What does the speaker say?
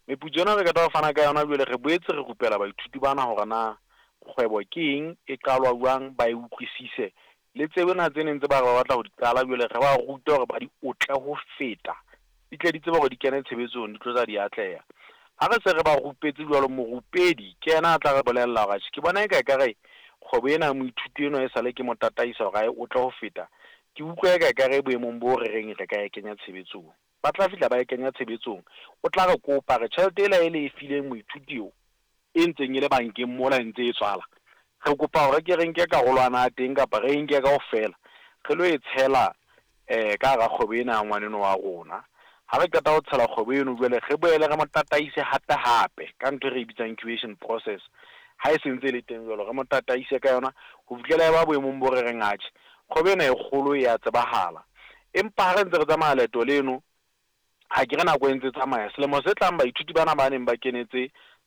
Meputso ena re ka ta fana ka yona jwale re boetse re rupela baithuti bana hore na kgwebo ke eng, e qalwa jwang, ba e utlwisise le tsebena tse neng tse ba batla ho di qala jwale re ba ruta hore ba di otle ho feta di tle di tsebe hore di kene tshebetsong di tlo tsa di atleha. Ha re se re ba rupetse jwalo, morupedi ke yena a tla re bolella hore ke bona e ka ekare kgwebo ena moithuti eno e sale ke mo tataisa hore a e otle ho feta, ke utlwa e ka ekare boemong bo re reng re ka e kenya tshebetsong. Ba tla fihla ba e kenya tshebetsong, o tla re kopa re tjhelete ela e le e fileng moithuti eo e ntseng e le bankeng mola ntse e tswala, re kopa hore ke re nke karolwana a teng kapa re nke kaofela re lo e tshela ka hara kgwebo ena ya ngwaneno wa rona. Ha re qeta ho tshela kgwebo eno jwale re boele re mo tataise hape ka ntho e re bitsang incubation process. Ha e sentse le teng jwalo re mo tataise ka yona ho fihlela e ba boemong bo re reng atjhe kgwebo ena e kgolo ya tsebahala. Empa ha re ntse re tsamaya leeto leno, ha ke re nako e ntse tsamaya, selemo se tlang baithuti bana ba neng ba kenetse